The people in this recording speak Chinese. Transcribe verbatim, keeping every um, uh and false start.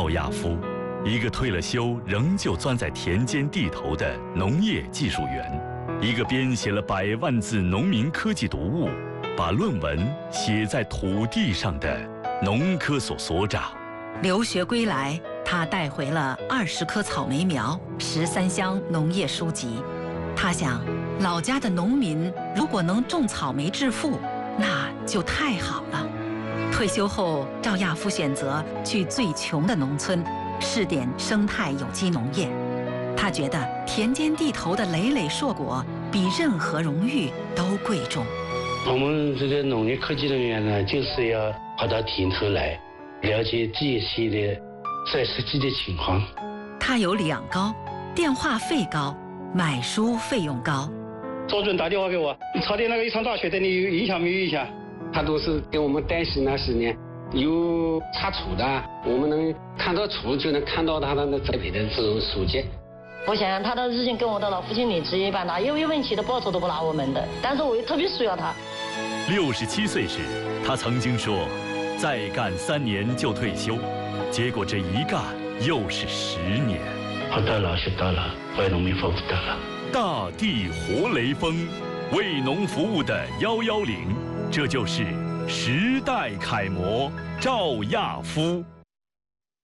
赵亚夫，一个退了休仍旧钻在田间地头的农业技术员，一个编写了百万字农民科技读物，把论文写在土地上的农科所所长。 留学归来，他带回了二十棵草莓苗、十三箱农业书籍。他想，老家的农民如果能种草莓致富，那就太好了。退休后，赵亚夫选择去最穷的农村，试点生态有机农业。他觉得田间地头的累累硕果比任何荣誉都贵重。 我们这个农业科技人员呢，就是要跑到田头来，了解这些的在实际的情况。 他有两高，电话费高，买书费用高。 周准打电话给我，你朝天那个一场大雪对你有影响没有影响？ 他都是给我们担心那些呢，有查处的，我们能看到处就能看到他的那栽培的这种书籍。 我想想，他的日薪跟我的老父亲女职一般大，有一分钱的报酬都不拿我们的，但是我又特别需要他。 六十七岁时，他曾经说，再干三年就退休，结果这一干又是十年。 活到老学到老，为农民服务到老。 大地活雷锋，为农服务的幺幺零，这就是时代楷模赵亚夫。